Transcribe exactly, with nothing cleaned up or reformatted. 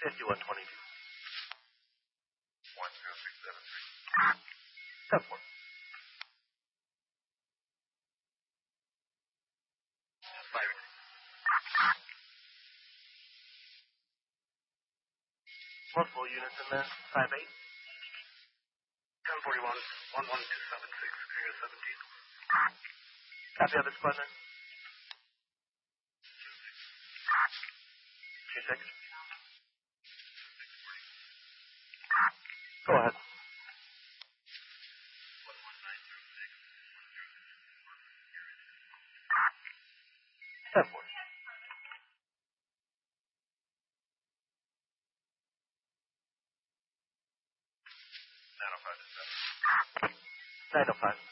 fifty-one twenty-two. one zero six seven three. Step one. Five. Multiple units in there. Five eight. ten forty-one, one one two seven six, zero seventeen. Copy of this partner. Two six. Go ahead. Step one. nine oh five to seven. nine oh five.